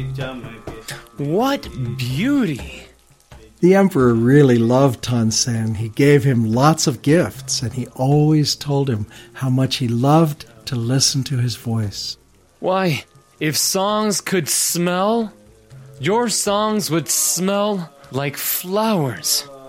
What beauty! The emperor really loved Tansen. He gave him lots of gifts, and he always told him how much he loved to listen to his voice. Why, if songs could smell, your songs would smell like flowers.